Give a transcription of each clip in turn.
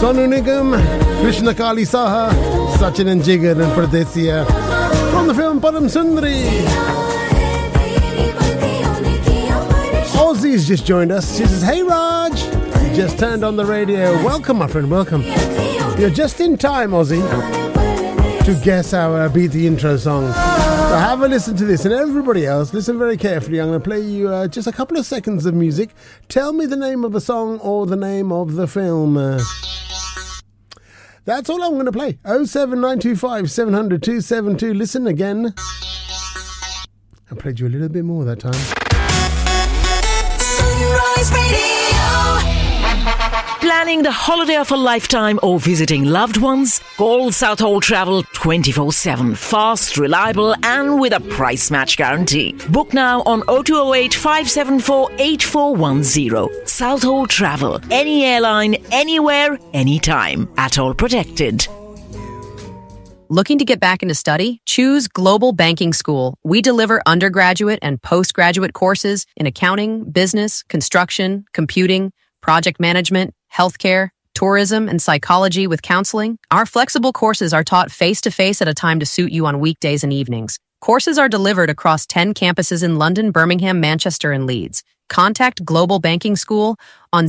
Sonu Nigam, Krishna Kali Saha, Sachin and Jigar and Pradesya from the film Param Sundari. Ozzy's just joined us. She says, "Hey Raj, just turned on the radio." Welcome, my friend, welcome. You're just in time, Ozzy, to guess our Beat the Intro song. So have a listen to this, and everybody else, listen very carefully. I'm going to play you just a couple of seconds of music. Tell me the name of the song or the name of the film. That's all I'm going to play. 07925 700 272. Listen again. I played you a little bit more that time. Sunrise Radio. Planning the holiday of a lifetime or visiting loved ones? Call Southall Travel 24/7. Fast, reliable and with a price match guarantee. Book now on 0208 574 8410. Southall Travel. Any airline, anywhere, anytime. At all protected. Looking to get back into study? Choose Global Banking School. We deliver undergraduate and postgraduate courses in accounting, business, construction, computing, project management, healthcare, tourism, and psychology with counseling. Our flexible courses are taught face-to-face at a time to suit you on weekdays and evenings. Courses are delivered across 10 campuses in London, Birmingham, Manchester, and Leeds. Contact Global Banking School on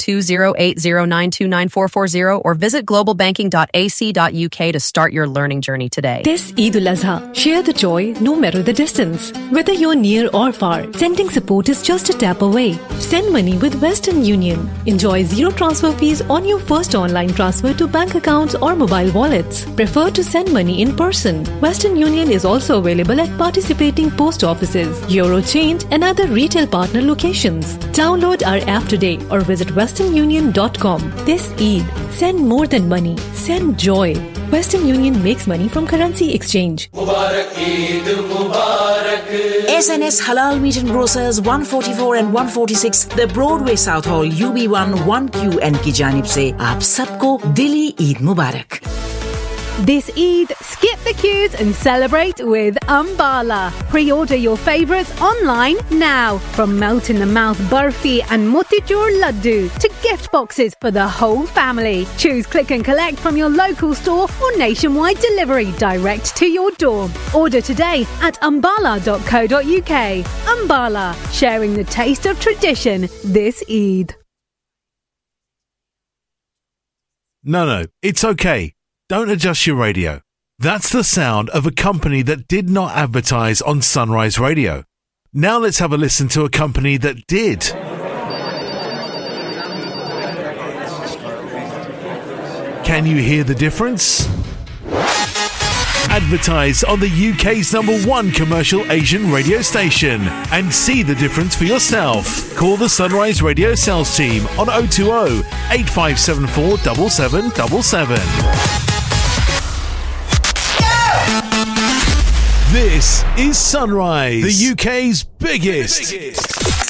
0208092940 or visit globalbanking.ac.uk to start your learning journey today. This Eid al-Azha, share the joy no matter the distance. Whether you're near or far, sending support is just a tap away. Send money with Western Union. Enjoy zero transfer fees on your first online transfer to bank accounts or mobile wallets. Prefer to send money in person. Western Union is also available at participating post offices, Eurochange and other retail partner locations. Download our app today or visit westernunion.com. This Eid, send more than money. Send joy. Western Union makes money from currency exchange. Mubarak Eid Mubarak. SNS Halal Meat and Grocers 144 and 146 the Broadway South Hall UB1 1QN की जानिब से आप सबको दिली ईद मुबारक. This Eid, skip the queues and celebrate with Ambala. Pre-order your favourites online now. From melt-in-the-mouth barfi and motichur laddu to gift boxes for the whole family. Choose click and collect from your local store or nationwide delivery direct to your door. Order today at ambala.co.uk. Ambala, sharing the taste of tradition this Eid. No, it's okay. Don't adjust your radio. That's the sound of a company that did not advertise on Sunrise Radio. Now let's have a listen to a company that did. Can you hear the difference? Advertise on the UK's #1 commercial Asian radio station and see the difference for yourself. Call the Sunrise Radio sales team on 020 8574 7777. This is Sunrise, the UK's biggest